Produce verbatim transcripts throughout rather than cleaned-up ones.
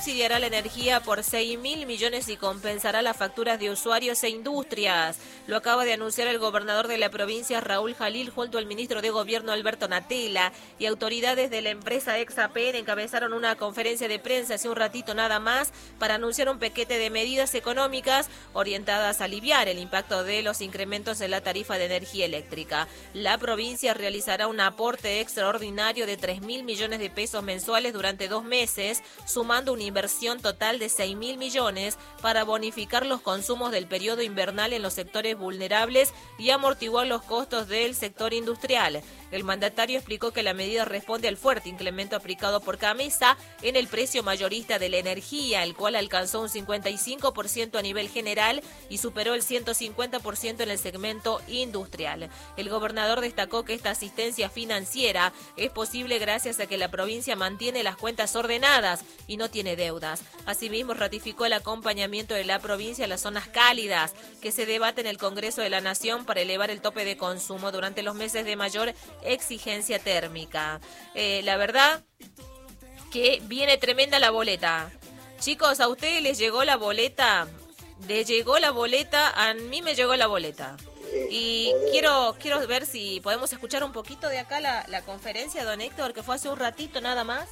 subsidiará la energía por seis mil millones y compensará las facturas de usuarios e industrias. Lo acaba de anunciar el gobernador de la provincia, Raúl Jalil, junto al ministro de Gobierno, Alberto Natella, y autoridades de la empresa Exapen encabezaron una conferencia de prensa hace un ratito nada más para anunciar un paquete de medidas económicas orientadas a aliviar el impacto de los incrementos en la tarifa de energía eléctrica. La provincia realizará un aporte extraordinario de tres mil millones de pesos mensuales durante dos meses, sumando una inversión total de seis mil millones para bonificar los consumos del periodo invernal en los sectores vulnerables y amortiguar los costos del sector industrial. El mandatario explicó que la medida responde al fuerte incremento aplicado por CAMESA en el precio mayorista de la energía, el cual alcanzó un cincuenta y cinco por ciento a nivel general y superó el ciento cincuenta por ciento en el segmento industrial. El gobernador destacó que esta asistencia financiera es posible gracias a que la provincia mantiene las cuentas ordenadas y no tiene deudas. Asimismo, ratificó el acompañamiento de la provincia a las zonas cálidas que se debate en el Congreso de la Nación para elevar el tope de consumo durante los meses de mayor exigencia térmica. Eh, la verdad que viene tremenda la boleta. Chicos, ¿a ustedes les llegó la boleta? ¿Les llegó la boleta? A mí me llegó la boleta. Y quiero quiero ver si podemos escuchar un poquito de acá la, la conferencia de don Héctor, que fue hace un ratito nada más.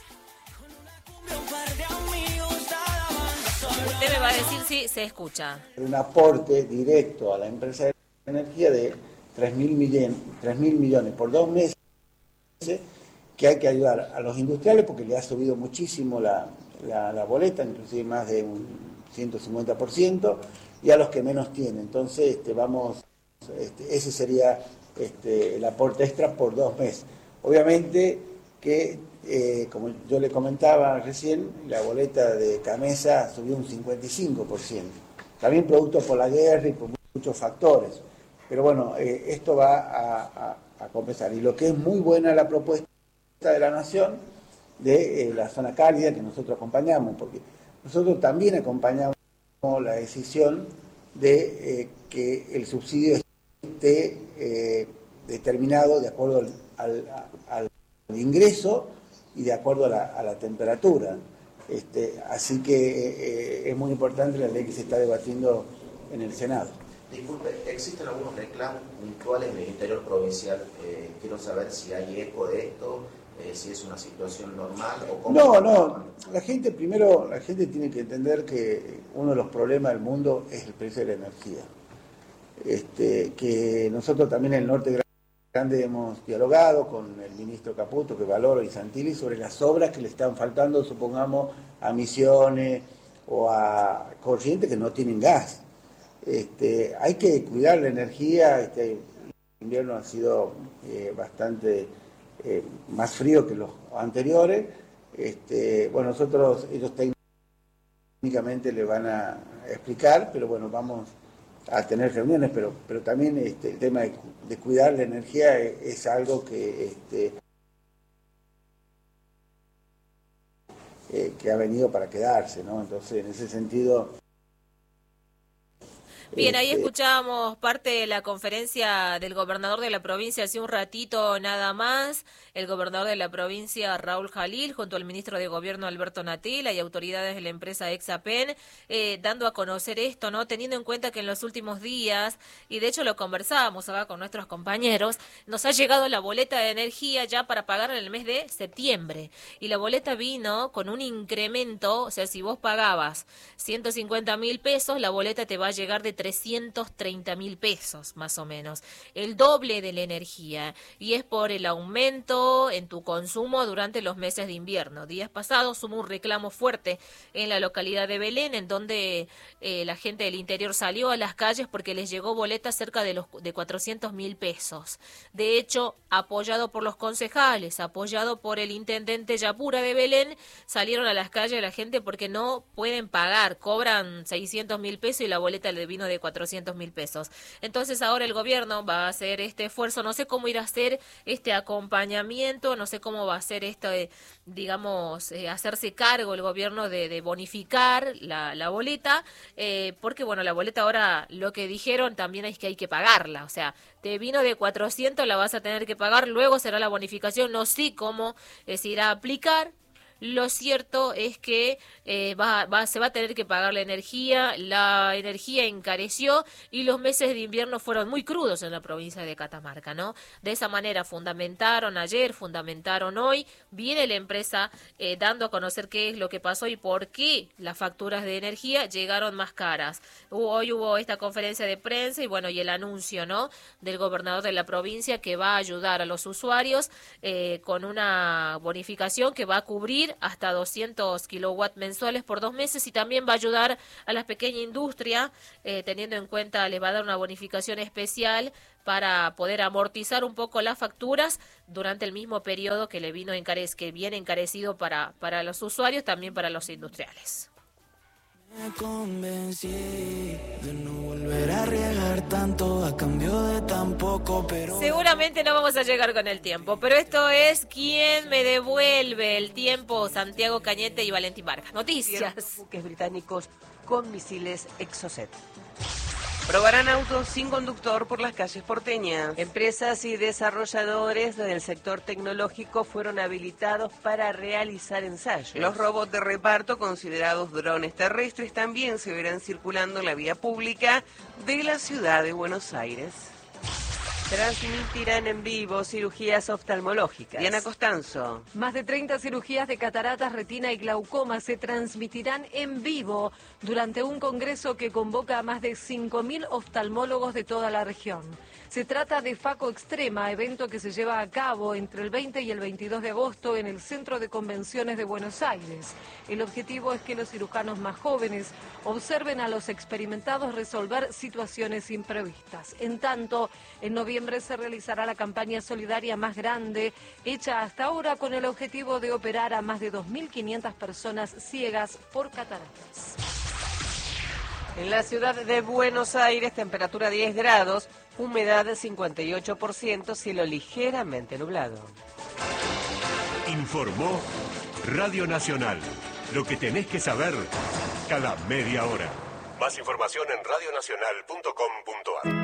Usted me va a decir si se escucha. Un aporte directo a la empresa de energía de tres mil millones por dos meses, que hay que ayudar a los industriales porque le ha subido muchísimo la, la, la boleta, inclusive más de un ciento cincuenta por ciento, y a los que menos tienen. Entonces, este, vamos, este, ese sería este, el aporte extra por dos meses. Obviamente que, eh, como yo le comentaba recién, la boleta de CAMESA subió un cincuenta y cinco por ciento, también producto por la guerra y por muchos factores. Pero bueno, eh, esto va a, a, a compensar. Y lo que es muy buena la propuesta de la Nación de eh, la zona cálida, que nosotros acompañamos, porque nosotros también acompañamos la decisión de eh, que el subsidio esté eh, determinado de acuerdo al, al, al ingreso y de acuerdo a la, a la temperatura. Este, así que eh, es muy importante la ley que se está debatiendo en el Senado. Disculpe, existen algunos reclamos puntuales en el interior provincial. Eh, quiero saber si hay eco de esto, eh, si es una situación normal o cómo. No, no. La gente, primero, la gente tiene que entender que uno de los problemas del mundo es el precio de la energía. Este, que nosotros también en el Norte Grande hemos dialogado con el ministro Caputo, que valoro, y Santilli, sobre las obras que le están faltando, supongamos, a Misiones o a Corrientes que no tienen gas. Este, hay que cuidar la energía. Este invierno ha sido eh, bastante eh, más frío que los anteriores. Este, bueno, nosotros, ellos técnicamente le van a explicar, pero bueno, vamos a tener reuniones, pero, pero también este, el tema de, de cuidar la energía es, es algo que, este, eh, que ha venido para quedarse, ¿no? Entonces, en ese sentido... Bien, ahí escuchábamos parte de la conferencia del gobernador de la provincia hace un ratito nada más. El gobernador de la provincia, Raúl Jalil, junto al ministro de Gobierno, Alberto Natella, y autoridades de la empresa Exapen, eh, dando a conocer esto, ¿no? Teniendo en cuenta que en los últimos días, y de hecho lo conversábamos acá con nuestros compañeros, nos ha llegado la boleta de energía ya para pagar en el mes de septiembre. Y la boleta vino con un incremento, o sea, si vos pagabas ciento cincuenta mil pesos, la boleta te va a llegar de trescientos treinta mil pesos, más o menos, el doble de la energía, y es por el aumento en tu consumo durante los meses de invierno. Días pasados hubo un reclamo fuerte en la localidad de Belén, en donde eh, la gente del interior salió a las calles porque les llegó boletas cerca de los de cuatrocientos mil pesos. De hecho, apoyado por los concejales, apoyado por el intendente Yapura de Belén, salieron a las calles la gente porque no pueden pagar, cobran seiscientos mil pesos y la boleta le vino de cuatrocientos mil pesos. Entonces ahora el gobierno va a hacer este esfuerzo, no sé cómo ir a hacer este acompañamiento, no sé cómo va a hacer esto, de, digamos, eh, hacerse cargo el gobierno de, de bonificar la, la boleta, eh, porque bueno, la boleta ahora lo que dijeron también es que hay que pagarla, o sea, te vino de cuatrocientos, la vas a tener que pagar, luego será la bonificación, no sé cómo eh, se irá a aplicar. Lo cierto es que eh, va, va, se va a tener que pagar la energía, la energía encareció y los meses de invierno fueron muy crudos en la provincia de Catamarca, ¿no? De esa manera fundamentaron ayer, fundamentaron hoy, viene la empresa eh, dando a conocer qué es lo que pasó y por qué las facturas de energía llegaron más caras. Hoy hubo esta conferencia de prensa y bueno, y el anuncio, ¿no?, del gobernador de la provincia que va a ayudar a los usuarios eh, con una bonificación que va a cubrir hasta doscientos kilowatts mensuales por dos meses y también va a ayudar a la pequeña industria, eh, teniendo en cuenta, les va a dar una bonificación especial para poder amortizar un poco las facturas durante el mismo periodo que le vino encarec que viene encarecido para, para los usuarios, también para los industriales. Me convencí de no volver a arriesgar tanto a cambio de tan poco, pero... Seguramente no vamos a llegar con el tiempo, pero esto es ¿Quién me devuelve el tiempo? Santiago Cañete y Valentín Vargas. Noticias. Buques británicos con misiles Exocet. Probarán autos sin conductor por las calles porteñas. Empresas y desarrolladores del sector tecnológico fueron habilitados para realizar ensayos. Los robots de reparto, considerados drones terrestres, también se verán circulando en la vía pública de la ciudad de Buenos Aires. Transmitirán en vivo cirugías oftalmológicas. Diana Costanzo. Más de treinta cirugías de cataratas, retina y glaucoma se transmitirán en vivo durante un congreso que convoca a más de cinco mil oftalmólogos de toda la región. Se trata de Faco Extrema, evento que se lleva a cabo entre el veinte y el veintidós de agosto en el Centro de Convenciones de Buenos Aires. El objetivo es que los cirujanos más jóvenes observen a los experimentados resolver situaciones imprevistas. En tanto, en noviembre se realizará la campaña solidaria más grande hecha hasta ahora con el objetivo de operar a más de dos mil quinientas personas ciegas por cataratas. En la ciudad de Buenos Aires, temperatura diez grados, humedad de cincuenta y ocho por ciento, cielo ligeramente nublado. Informó Radio Nacional. Lo que tenés que saber cada media hora. Más información en radio nacional punto com punto a r.